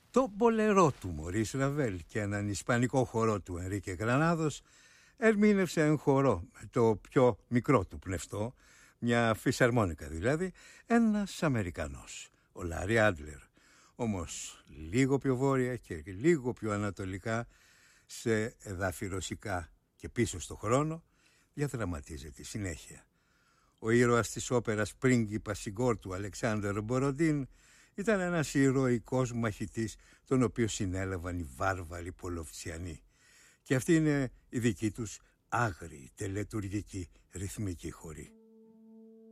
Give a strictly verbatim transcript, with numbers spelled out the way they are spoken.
Το μπολερό του Μωρίς Ραβέλ και έναν ισπανικό χορό του Ενρίκε Γρανάδος ερμήνευσε εν χορό με το πιο μικρό του πνευστό, μια φυσαρμόνικα δηλαδή, ένας Αμερικανός, ο Λάρι Άντλερ. Όμως λίγο πιο βόρεια και λίγο πιο ανατολικά, σε εδάφη ρωσικά και πίσω στο χρόνο, διαδραματίζεται συνέχεια. Ο ήρωας της όπερας πρίγκιπα Σιγκόρ του Αλεξάνδρ Μποροντίν ήταν ένας ηρωικός μαχητής, τον οποίο συνέλαβαν οι βάρβαροι Πολοβτσιανοί. Και αυτή είναι η δική τους άγριη τελετουργική ρυθμική χορή.